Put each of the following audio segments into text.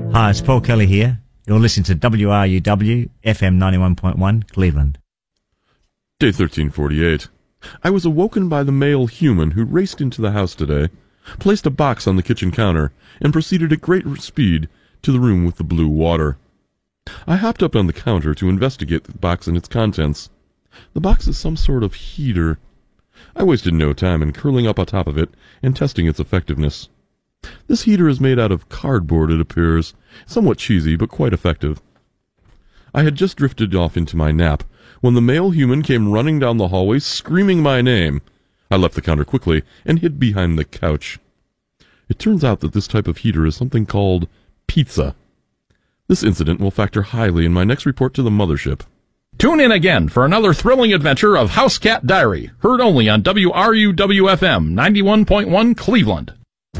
Hi, it's Paul Kelly here. You're listening to WRUW FM 91.1 Cleveland. Day 1348. I was awoken by the male human who raced into the house today, placed a box on the kitchen counter, and proceeded at great speed to the room with the blue water. I hopped up on the counter to investigate the box and its contents. The box is some sort of heater. I wasted no time in curling up on top of it and testing its effectiveness. This heater is made out of cardboard, it appears, somewhat cheesy but quite effective. I had just drifted off into my nap when the male human came running down the hallway screaming my name. I left the counter quickly and hid behind the couch. It turns out that this type of heater is something called pizza. This incident will factor highly in my next report to the mothership. Tune in again for another thrilling adventure of House Cat Diary, heard only on WRUW-FM 91.1 Cleveland.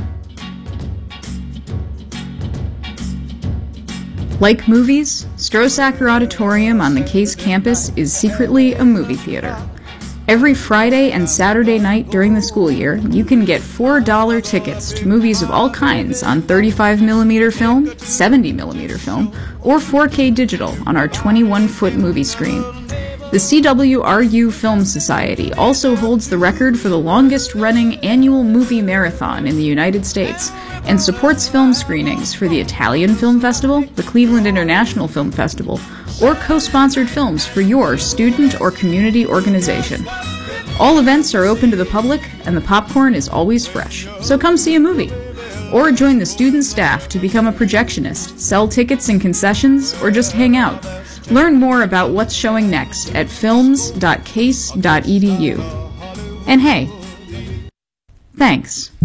Like movies, Strosacker Auditorium on the Case campus is secretly a movie theater. Every Friday and Saturday night during the school year, you can get $4 tickets to movies of all kinds on 35mm film, 70mm film, or 4K digital on our 21-foot movie screen. The CWRU Film Society also holds the record for the longest-running annual movie marathon in the United States and supports film screenings for the Italian Film Festival, the Cleveland International Film Festival, or co-sponsored films for your student or community organization. All events are open to the public, and the popcorn is always fresh, so come see a movie. Or join the student staff to become a projectionist, sell tickets and concessions, or just hang out. Learn more about what's showing next at films.case.edu. And hey, thanks.